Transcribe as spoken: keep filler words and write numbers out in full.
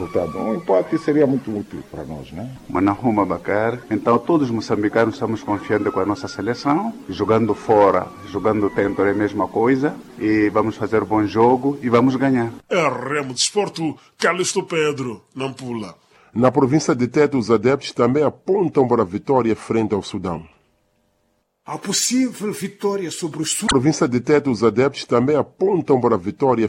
resultado. Um empate seria muito útil para nós, né? Manahuma Bakar. Então todos os moçambicanos estamos confiantes com a nossa seleção, jogando fora, jogando dentro é a mesma coisa, e vamos fazer um bom jogo e vamos ganhar. É Remo Desporto, Calixto Pedro, Nampula. Na província de Tete, os adeptos também apontam para a vitória frente ao Sudão. A possível vitória sobre o Sul. Na província de Tete, os adeptos também apontam para a vitória